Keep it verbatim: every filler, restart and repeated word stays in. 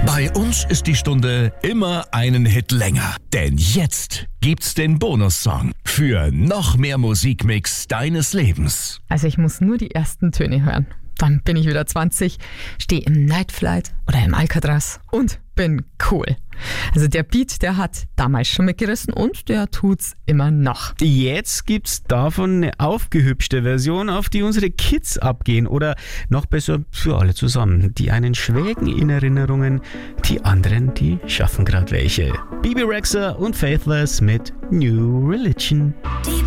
Bei uns ist die Stunde immer einen Hit länger. Denn jetzt gibt's den Bonussong für noch mehr Musikmix deines Lebens. Also ich muss nur die ersten Töne hören. Dann bin ich wieder zwanzig, stehe im Nightflight oder im Alcatraz und bin cool. Also der Beat, der hat damals schon mitgerissen und der tut's immer noch. Jetzt gibt's davon eine aufgehübschte Version, auf die unsere Kids abgehen. Oder noch besser für alle zusammen. Die einen schwelgen in Erinnerungen, die anderen, die schaffen gerade welche. Bebe Rexha und Faithless mit New Religion. Deep